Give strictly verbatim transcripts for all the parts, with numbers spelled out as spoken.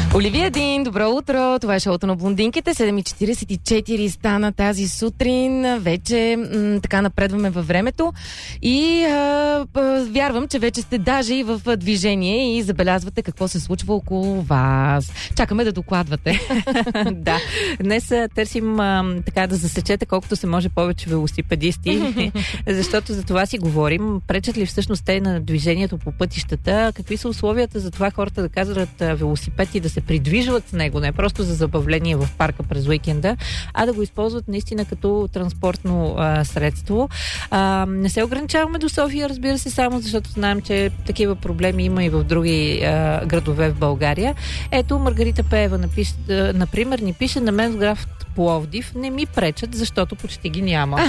Оливия Дин, добро утро! Това е шоуто на блондинките. седем и четиридесет и четири стана тази сутрин. Вече м- така напредваме във времето и а, а, вярвам, че вече сте даже и в движение и забелязвате какво се случва около вас. Чакаме да докладвате. Да. Днес а, търсим а, така да засечете колкото се може повече велосипедисти, защото за това си говорим. Пречат ли всъщност те на движението по пътищата? Какви са условията за това хората да казват велосипед и да се придвижват с него, не просто за забавление в парка през уикенда, а да го използват наистина като транспортно а, средство. А, не се ограничаваме до София, разбира се, само защото знаем, че такива проблеми има и в други а, градове в България. Ето, Маргарита Пеева, напиш, а, например, ни пише: на мен в граф Пловдив не ми пречат, защото почти ги няма.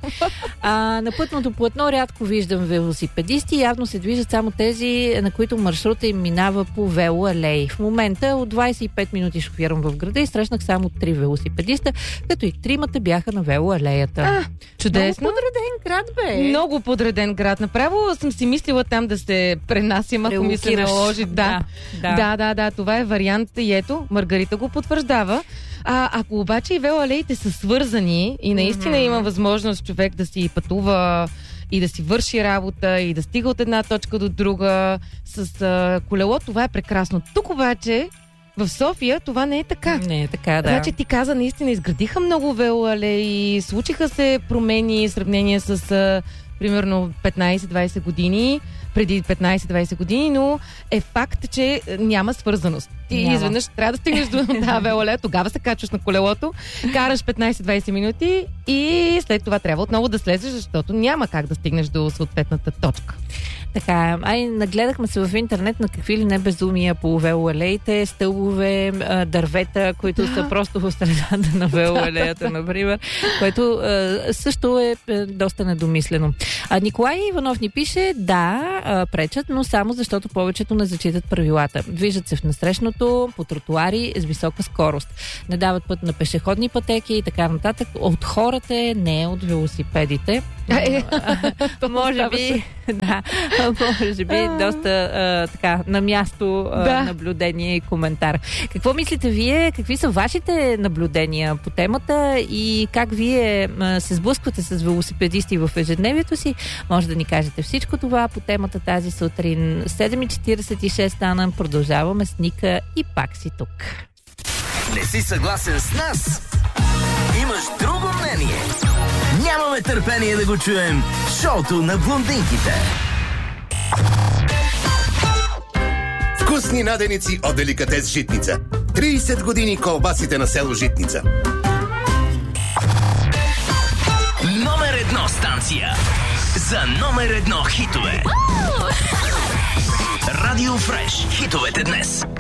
А, на пътното платно рядко виждам велосипедисти, явно се движат само тези, на които маршрута им минава по велоалеи. В момента от двадесет и пет минути шофирам в града и срещнах само три велосипедиста, като и тримата бяха на велоалеята. А, чудесно. Много подреден град, бе. Много подреден град. Направо съм си мислила там да се пренасям, ако ми се наложи. Да. Да, да, да, да, това е вариант. И ето, Маргарита го потвърждава. А, ако обаче и велоалеите са свързани и наистина mm-hmm. има възможност човек да си пътува и да си върши работа и да стига от една точка до друга с а, колело, това е прекрасно. Тук обаче в София това не е така. Не е така, да. Значи ти каза, наистина изградиха много велоалеи, случиха се промени в сравнение с а, примерно петнадесет-двадесет години, преди петнадесет-двадесет години, но е факт, че няма свързаност. Ти няма. Изведнъж трябва да стигнеш до да, велоалея, тогава се качваш на колелото, караш петнадесет-двадесет минути и след това трябва отново да слезеш, защото няма как да стигнеш до съответната точка. Така, ай, нагледахме се в интернет на какви ли не безумия по велоалеите, стълбове, дървета, които да. са просто в средата на велоалеята, например, което а, също е доста недомислено. А Николай Иванов ни пише: да, а, пречат, но само защото повечето не зачитат правилата. Движат се в насрещното, по тротуари с висока скорост. Не дават път на пешеходни пътеки и така нататък. От хората, не от велосипедите. А, е. Може би, да, може би доста а, така на място а, да. наблюдение и коментар. Какво мислите вие? Какви са вашите наблюдения по темата и как вие а, се сблъсквате с велосипедисти в ежедневието си? Може да ни кажете всичко това по темата тази сутрин. седем и четиридесет и шест стана, продължаваме с Ника и пак си тук. Не си съгласен с нас? Имаш друго мнение? Нямаме търпение да го чуем в шоуто на блондинките. Вкусни наденици от деликатес Житница. тридесет години колбасите на село Житница. Номер едно станция за номер едно хитове. Радио Фреш. Хитовете днес.